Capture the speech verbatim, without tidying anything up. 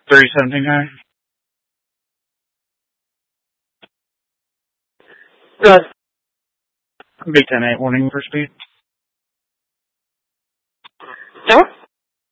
Three seventeen nine. Good. B ten eight warning for speed. Sure.